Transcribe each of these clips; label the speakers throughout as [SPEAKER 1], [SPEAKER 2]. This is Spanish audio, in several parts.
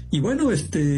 [SPEAKER 1] Y bueno,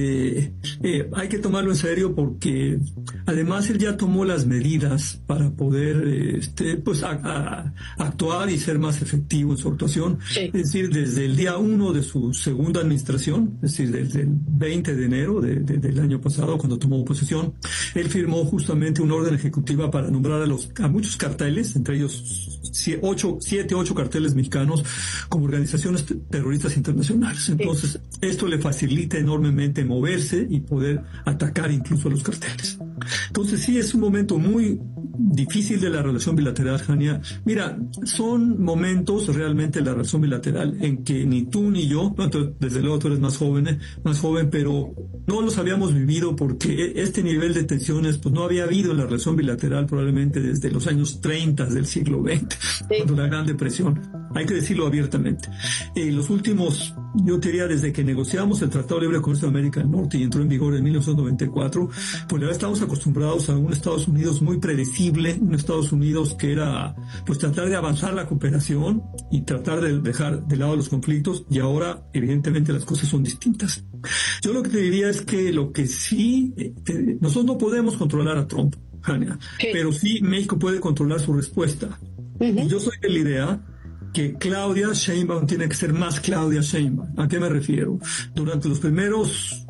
[SPEAKER 1] hay que tomarlo en serio porque además él ya tomó las medidas para poder, pues, actuar y ser más efectivo en su actuación.
[SPEAKER 2] Sí.
[SPEAKER 1] Es decir, desde el día 1 de su segunda administración, es decir, desde el 20 de enero del año pasado, cuando tomó posesión, él firmó justamente una orden ejecutiva para nombrar a muchos carteles, entre ellos 8 carteles mexicanos, como organizaciones terroristas internacionales. Entonces, esto le facilita enormemente moverse y poder atacar incluso a los carteles. Entonces, sí, es un momento muy difícil de la relación bilateral, Jania. Mira, son momentos realmente de la relación bilateral en que ni tú ni yo, desde luego tú eres más joven, pero no los habíamos vivido porque este nivel de tensiones pues no había habido en la relación bilateral probablemente desde los años 30 del siglo XX, cuando la Gran Depresión. Hay que decirlo abiertamente. Los últimos, yo diría, desde que negociamos el Tratado de Libre Comercio de América del Norte y entró en vigor en 1994, pues ya estamos acostumbrados a un Estados Unidos muy predecible, un Estados Unidos que era, pues, tratar de avanzar la cooperación y tratar de dejar de lado los conflictos, y ahora, evidentemente, las cosas son distintas. Yo lo que te diría es que lo que sí, nosotros no podemos controlar a Trump, Jania, pero sí México puede controlar su respuesta. Y yo soy de la idea que Claudia Sheinbaum tiene que ser más Claudia Sheinbaum. ¿A qué me refiero? Durante los primeros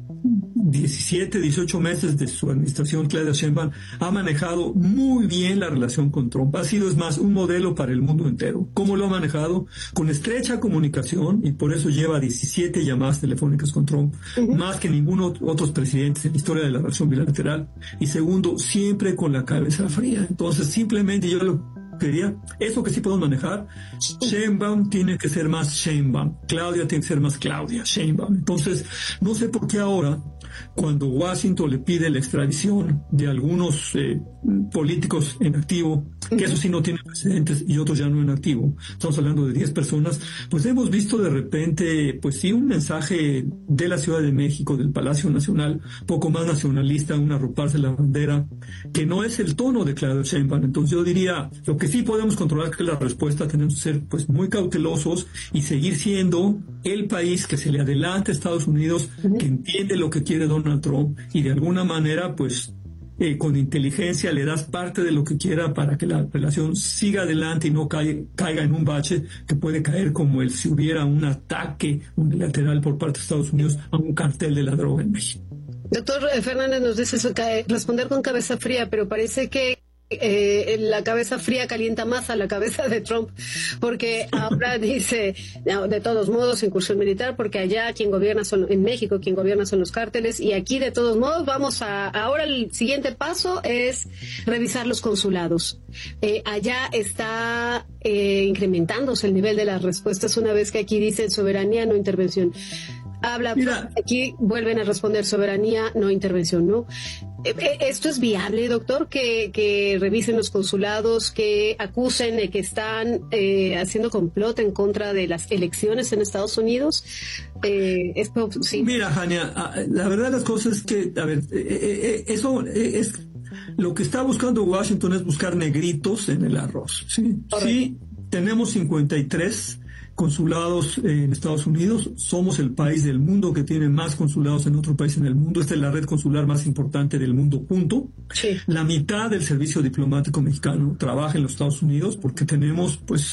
[SPEAKER 1] 17, 18 meses de su administración, Claudia Sheinbaum ha manejado muy bien la relación con Trump. Ha sido, es más, un modelo para el mundo entero. ¿Cómo lo ha manejado? Con estrecha comunicación, y por eso lleva 17 llamadas telefónicas con Trump, más que ninguno otros presidentes en la historia de la relación bilateral. Y segundo, siempre con la cabeza fría. Entonces, simplemente yo lo quería, eso que sí podemos manejar. Sheinbaum tiene que ser más Sheinbaum, Claudia tiene que ser más Claudia Sheinbaum. Entonces, no sé por qué ahora, cuando Washington le pide la extradición de algunos políticos en activo, que eso sí no tiene precedentes, y otros ya no en activo, estamos hablando de 10 personas, pues hemos visto de repente, pues sí, un mensaje de la Ciudad de México, del Palacio Nacional, poco más nacionalista, un arroparse la bandera, que no es el tono de Claudia Sheinbaum. Entonces yo diría, lo que sí podemos controlar, que la respuesta, tenemos que ser pues muy cautelosos y seguir siendo el país que se le adelanta a Estados Unidos, que entiende lo que quiere Donald Trump, y de alguna manera pues con inteligencia le das parte de lo que quiera para que la relación siga adelante y no caiga en un bache que puede caer como si hubiera un ataque unilateral por parte de Estados Unidos a un cartel de la droga en México.
[SPEAKER 2] Doctor Fernández nos dice eso, responder con cabeza fría, pero parece que la cabeza fría calienta más a la cabeza de Trump, porque ahora dice, no, de todos modos, incursión militar, porque allá en México quien gobierna son los cárteles, y aquí de todos modos ahora el siguiente paso es revisar los consulados. Allá está incrementándose el nivel de las respuestas, una vez que aquí dicen soberanía, no intervención. Aquí vuelven a responder soberanía, no intervención, ¿no? ¿Esto es viable, doctor? Que revisen los consulados, que acusen de que están haciendo complot en contra de las elecciones en Estados Unidos. Sí.
[SPEAKER 1] Mira, Jania, la verdad de las cosas es que, a ver, eso es lo que está buscando Washington, es buscar negritos en el arroz. Sí, tenemos 53 consulados en Estados Unidos. Somos el país del mundo que tiene más consulados en otro país en el mundo. Esta es la red consular más importante del mundo, punto.
[SPEAKER 2] Sí.
[SPEAKER 1] La mitad del servicio diplomático mexicano trabaja en los Estados Unidos, porque tenemos pues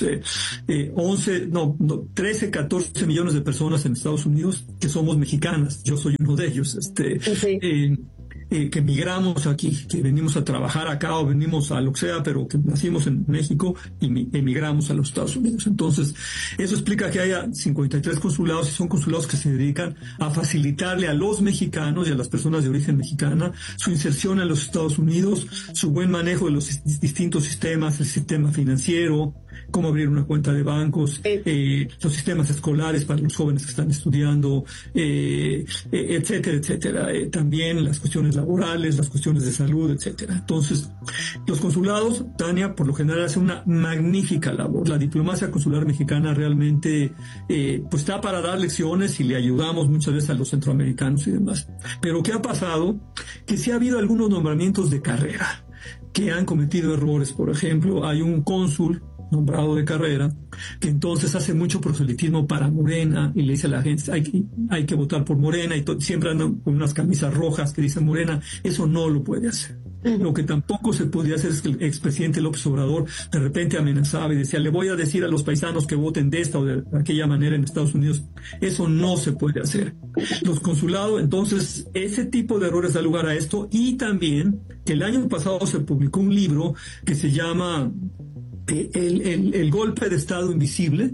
[SPEAKER 1] 13, 14 millones de personas en Estados Unidos que somos mexicanas. Yo soy uno de ellos. Que migramos aquí, que venimos a trabajar acá o venimos a lo que sea, pero que nacimos en México y emigramos a los Estados Unidos. Entonces, eso explica que haya 53 consulados, y son consulados que se dedican a facilitarle a los mexicanos y a las personas de origen mexicana su inserción en los Estados Unidos, su buen manejo de los distintos sistemas, el sistema financiero, cómo abrir una cuenta de bancos, los sistemas escolares para los jóvenes que están estudiando, etcétera, etcétera. También las cuestiones laborales, las cuestiones de salud, etcétera. Entonces, los consulados, Tania, por lo general hacen una magnífica labor. La diplomacia consular mexicana realmente pues está para dar lecciones, y le ayudamos muchas veces a los centroamericanos y demás. Pero ¿qué ha pasado? Que sí ha habido algunos nombramientos de carrera que han cometido errores. Por ejemplo, hay un cónsul nombrado de carrera, que entonces hace mucho proselitismo para Morena y le dice a la gente, hay que votar por Morena, y siempre andan con unas camisas rojas que dicen Morena. Eso no lo puede hacer. Lo que tampoco se podía hacer es que el expresidente López Obrador de repente amenazaba y decía, le voy a decir a los paisanos que voten de esta o de aquella manera en Estados Unidos. Eso no se puede hacer. Los consulados, entonces, ese tipo de errores da lugar a esto. Y también que el año pasado se publicó un libro que se llama el golpe de Estado invisible.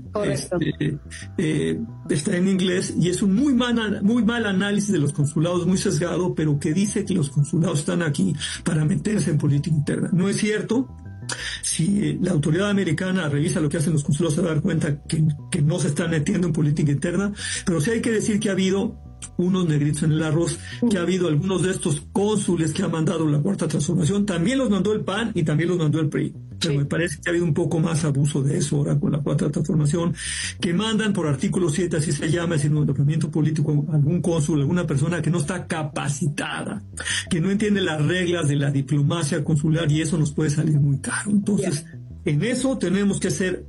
[SPEAKER 1] Está en inglés y es un muy mal análisis de los consulados, muy sesgado, pero que dice que los consulados están aquí para meterse en política interna. No es cierto. Si la autoridad americana revisa lo que hacen los consulados, se va a dar cuenta que no se están metiendo en política interna, pero sí hay que decir que ha habido unos negritos en el arroz, que ha habido algunos de estos cónsules que ha mandado la Cuarta Transformación, también los mandó el PAN y también los mandó el PRI. Pero me parece que ha habido un poco más abuso de eso ahora con la Cuarta Transformación, que mandan por artículo 7, así se llama, es el nombramiento político, algún cónsul, alguna persona que no está capacitada, que no entiende las reglas de la diplomacia consular, y eso nos puede salir muy caro. Entonces, en eso tenemos que hacer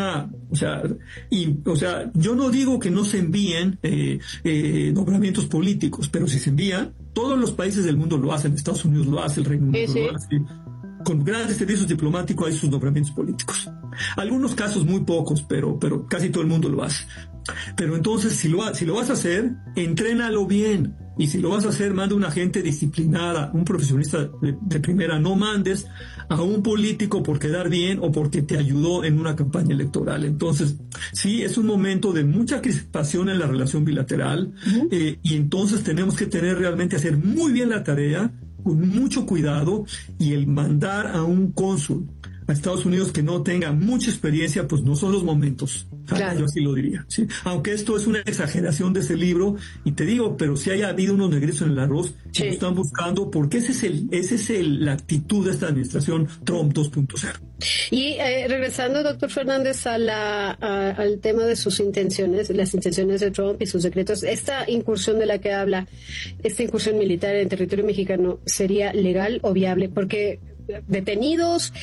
[SPEAKER 1] yo no digo que no se envíen nombramientos políticos, pero si se envían, todos los países del mundo lo hacen, Estados Unidos lo hace, el Reino Unido lo hace. Con grandes servicios diplomáticos hay sus nombramientos políticos. Algunos casos muy pocos, pero casi todo el mundo lo hace. Pero entonces, si lo vas a hacer, entrénalo bien. Y si lo vas a hacer, manda una gente disciplinada, un profesionista de primera. No mandes a un político por quedar bien o porque te ayudó en una campaña electoral. Entonces, sí, es un momento de mucha crispación en la relación bilateral. Y entonces tenemos que hacer muy bien la tarea, con mucho cuidado, y el mandar a un cónsul a Estados Unidos que no tenga mucha experiencia, pues no son los momentos. Claro. Yo así lo diría, ¿sí? Aunque esto es una exageración de ese libro, y te digo, pero sí haya habido unos negritos en el arroz que lo están buscando, porque esa es la actitud de esta administración Trump 2.0.
[SPEAKER 2] Y regresando, doctor Fernández, al tema de sus intenciones, las intenciones de Trump y sus decretos, esta incursión de la que habla, esta incursión militar en territorio mexicano, ¿sería legal o viable? Porque detenidos,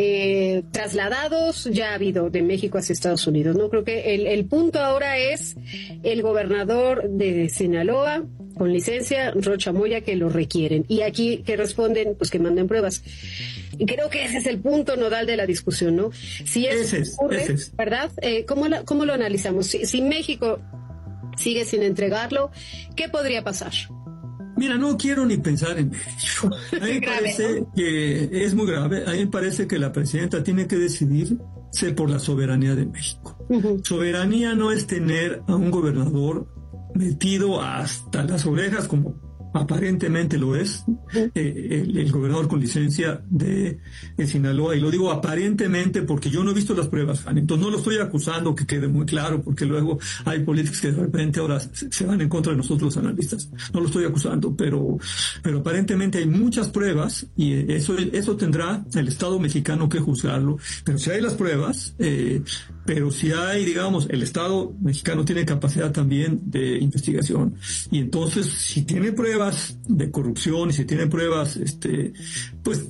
[SPEAKER 2] trasladados, ya ha habido de México hacia Estados Unidos, ¿no? Creo que el punto ahora es el gobernador de Sinaloa, con licencia, Rocha Moya, que lo requieren. Y aquí que responden, pues que manden pruebas. Y creo que ese es el punto nodal de la discusión, ¿no? Si eso ocurre, ¿verdad? ¿Cómo lo analizamos? Si México sigue sin entregarlo, ¿qué podría pasar?
[SPEAKER 1] Mira, no quiero ni pensar en ello. A mí me parece que es muy grave. A mí me parece que la presidenta tiene que decidirse por la soberanía de México. Soberanía no es tener a un gobernador metido hasta las orejas, como aparentemente lo es el gobernador con licencia de Sinaloa, y lo digo aparentemente porque yo no he visto las pruebas, entonces no lo estoy acusando, que quede muy claro, porque luego hay políticos que de repente ahora se van en contra de nosotros los analistas. No lo estoy acusando, pero aparentemente hay muchas pruebas, y eso tendrá el Estado mexicano que juzgarlo. Pero si hay las pruebas, pero si hay, digamos, el Estado mexicano tiene capacidad también de investigación, y entonces si tiene pruebas de corrupción y si tiene pruebas pues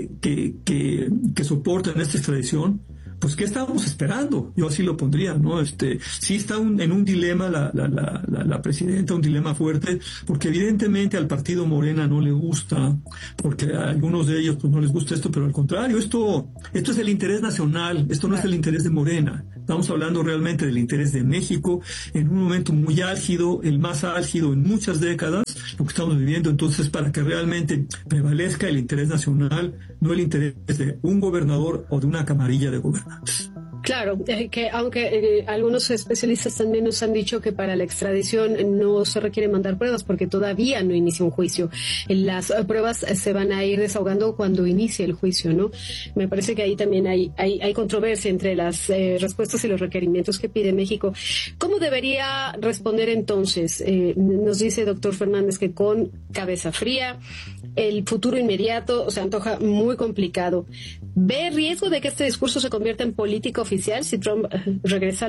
[SPEAKER 1] que soporten esta extradición, pues ¿qué estábamos esperando? Yo así lo pondría, ¿no? Sí está en un dilema la presidenta, un dilema fuerte, porque evidentemente al partido Morena no le gusta, porque a algunos de ellos pues no les gusta esto, pero al contrario, esto es el interés nacional, esto no es el interés de Morena. Estamos hablando realmente del interés de México en un momento muy álgido, el más álgido en muchas décadas, lo que estamos viviendo. Entonces, para que realmente prevalezca el interés nacional, no el interés de un gobernador o de una camarilla de gobernantes.
[SPEAKER 2] Claro, que aunque algunos especialistas también nos han dicho que para la extradición no se requiere mandar pruebas porque todavía no inicia un juicio. Las pruebas se van a ir desahogando cuando inicie el juicio, ¿no? Me parece que ahí también hay controversia entre las respuestas y los requerimientos que pide México. ¿Cómo debería responder entonces? Nos dice doctor Fernández que con cabeza fría, el futuro inmediato se antoja muy complicado. ¿Ve riesgo de que este discurso se convierta en política oficial si Trump regresa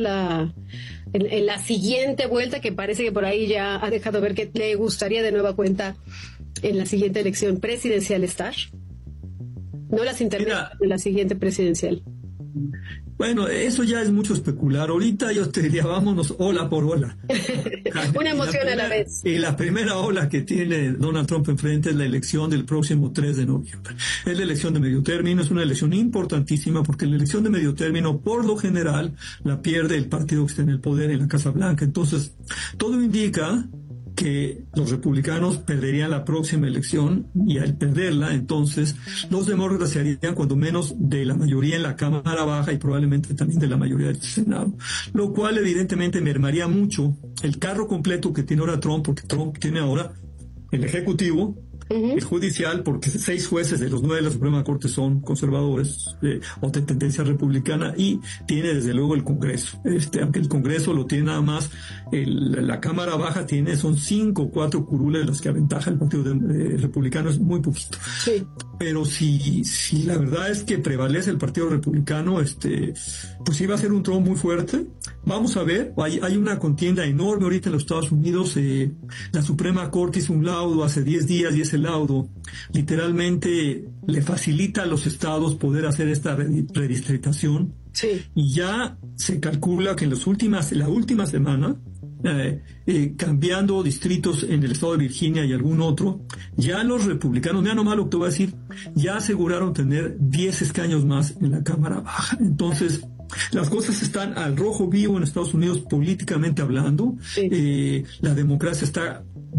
[SPEAKER 2] en la siguiente vuelta, que parece que por ahí ya ha dejado ver que le gustaría de nueva cuenta en la siguiente elección presidencial estar? No las intermedias, en la siguiente presidencial.
[SPEAKER 1] Bueno, eso ya es mucho especular. Ahorita yo te diría, vámonos ola por ola.
[SPEAKER 2] Una emoción a la vez.
[SPEAKER 1] Y la primera ola que tiene Donald Trump enfrente es la elección del próximo 3 de noviembre. Es la elección de medio término, es una elección importantísima porque la elección de medio término, por lo general, la pierde el partido que está en el poder en la Casa Blanca. Entonces, todo indica que los republicanos perderían la próxima elección y al perderla, entonces los demócratas se harían cuando menos de la mayoría en la Cámara Baja y probablemente también de la mayoría del Senado, lo cual evidentemente mermaría mucho el carro completo que tiene ahora Trump, porque Trump tiene ahora el Ejecutivo, el judicial, porque 6 jueces de los 9 de la Suprema Corte son conservadores o de tendencia republicana, y tiene desde luego el Congreso. Aunque el Congreso lo tiene nada más, la Cámara Baja son 5 o 4 curules de las que aventaja el Partido Republicano, es muy poquito. Sí. Pero si la verdad es que prevalece el Partido Republicano, pues sí va a ser un Trump muy fuerte. Vamos a ver, hay una contienda enorme ahorita en los Estados Unidos. La Suprema Corte hizo un laudo hace 10 días y ese laudo literalmente le facilita a los estados poder hacer esta redistritación. Sí. Y ya se calcula que en la última semana, cambiando distritos en el estado de Virginia y algún otro, ya los republicanos, mira nomás lo que te voy a decir, ya aseguraron tener 10 escaños más en la Cámara Baja. Entonces, las cosas están al rojo vivo en Estados Unidos políticamente hablando. Sí. La democracia está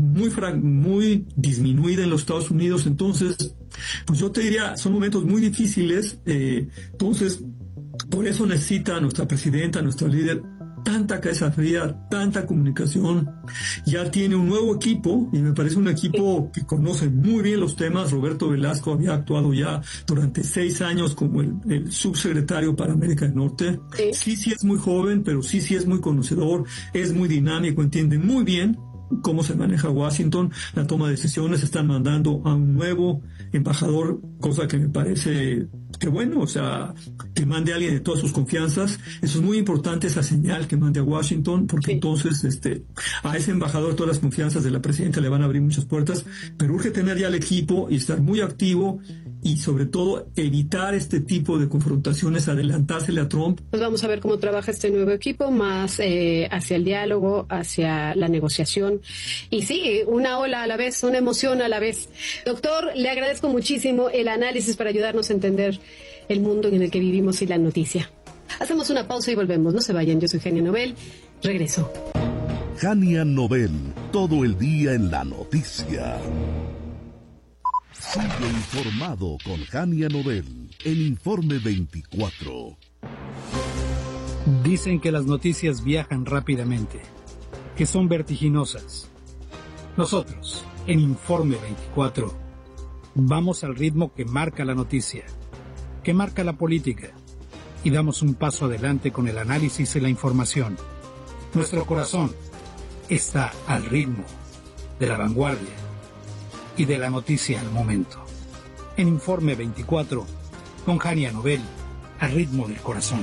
[SPEAKER 1] muy disminuida en los Estados Unidos. Entonces, pues yo te diría, son momentos muy difíciles. Entonces, por eso necesita nuestra presidenta, nuestra líder, tanta cabeza fría, tanta comunicación. Ya tiene un nuevo equipo y me parece un equipo que conoce muy bien los temas. Roberto Velasco había actuado ya durante 6 años como el subsecretario para América del Norte. Sí es muy joven, pero sí es muy conocedor, es muy dinámico, entiende muy bien cómo se maneja Washington, la toma de decisiones. Están mandando a un nuevo embajador, cosa que me parece que bueno, o sea, que mande a alguien de todas sus confianzas. Eso es muy importante, esa señal que mande a Washington, porque entonces a ese embajador todas las confianzas de la presidenta le van a abrir muchas puertas, pero urge tener ya el equipo y estar muy activo y sobre todo evitar este tipo de confrontaciones, adelantársele a Trump.
[SPEAKER 2] Pues vamos a ver cómo trabaja este nuevo equipo, más hacia el diálogo, hacia la negociación. Y sí, una ola a la vez, una emoción a la vez. Doctor, le agradezco muchísimo el análisis para ayudarnos a entender el mundo en el que vivimos y la noticia. Hacemos una pausa y volvemos. No se vayan, yo soy Jania Nobel. Regreso.
[SPEAKER 3] Jania Nobel, todo el día en la noticia. Sigue informado con Jania Nobel en Informe 24.
[SPEAKER 4] Dicen que las noticias viajan rápidamente, que son vertiginosas. Nosotros, en Informe 24, vamos al ritmo que marca la noticia, que marca la política, y damos un paso adelante con el análisis y la información. Nuestro corazón está al ritmo de la vanguardia y de la noticia al momento. En Informe 24, con Jania Nobel, al ritmo del corazón.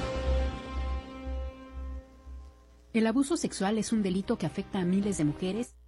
[SPEAKER 5] El abuso sexual es un delito que afecta a miles de mujeres